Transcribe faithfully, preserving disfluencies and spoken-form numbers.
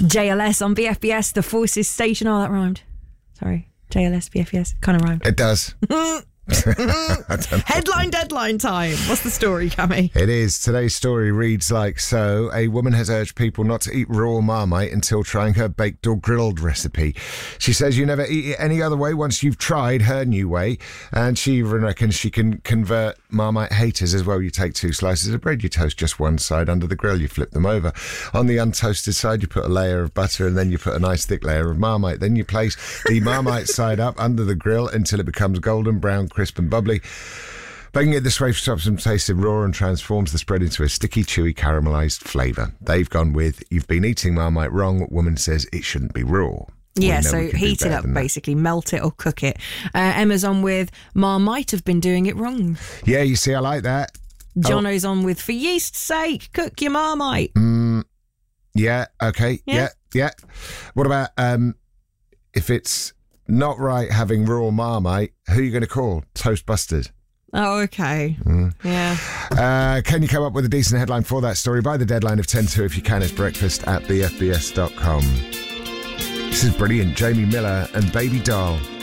J L S on B F B S, the Forces Station. Oh, that rhymed. Sorry. J L S, B F B S. Kind of rhymed. It does. Headline deadline time. What's the story, Cammy? It is. Today's story reads like so. A woman has urged people not to eat raw Marmite until trying her baked or grilled recipe. She says you never eat it any other way once you've tried her new way. And she even reckons she can convert Marmite haters as well. You take two slices of bread, you toast just one side under the grill, you flip them over. On the untoasted side, you put a layer of butter and then you put a nice thick layer of Marmite. Then you place the Marmite side up under the grill until it becomes golden brown, crisp and bubbly. Baking it this way stops them tasting raw and transforms the spread into a sticky, chewy, caramelised flavour. They've gone with, you've been eating Marmite wrong. Woman says it shouldn't be raw. Yeah, so heat it up, basically. Melt it or cook it. Uh, Emma's on with, Ma might have been doing it wrong. Yeah, you see, I like that. Jono's oh. on with, for yeast's sake, cook your Marmite. Mm, yeah, okay, yeah. yeah, yeah. What about um, if it's not right having raw Marmite, who are you going to call? Toastbusters. Oh, okay. Mm. Yeah. Uh, can you come up with a decent headline for that story by the deadline of ten to if you can? It's breakfast at b f b s dot com. This is brilliant. Jamie Miller and Baby Doll.